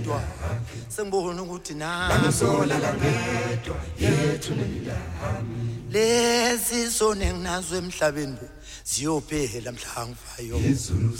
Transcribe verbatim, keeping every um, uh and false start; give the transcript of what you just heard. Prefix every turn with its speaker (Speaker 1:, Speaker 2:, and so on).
Speaker 1: ngedwa sengibona ukuthi
Speaker 2: nasola la ngedwa yethu nila
Speaker 1: lezi sone nginazo emhlabeni ziyophela mhla ngifayo